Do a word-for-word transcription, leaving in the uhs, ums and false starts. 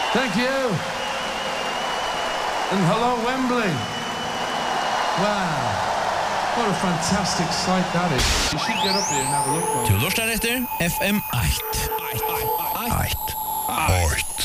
Thank you. And hello, Wembley. Wow. What a fantastic sight that is. You should get up here and have a look. Du lyssnar efter F M eight. eight. eight. eight.